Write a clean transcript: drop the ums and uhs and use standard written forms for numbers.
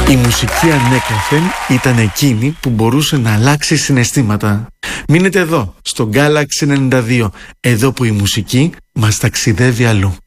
Η μουσική ανέκαθεν ήταν εκείνη που μπορούσε να αλλάξει συναισθήματα. Μείνετε εδώ, στο Galaxy 92, εδώ που η μουσική μας ταξιδεύει αλλού.